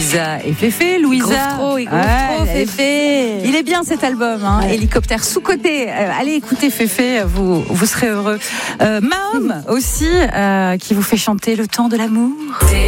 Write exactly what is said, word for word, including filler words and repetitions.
Louisa et Féfé. Louisa, il groove trop, il groove ouais, trop, Féfé. Il est bien cet album, hein. Ouais. Hélicoptère sous-côté. Euh, allez écouter Féfé, vous, vous serez heureux. Euh, Mahom aussi, euh, qui vous fait chanter Le temps de l'amour.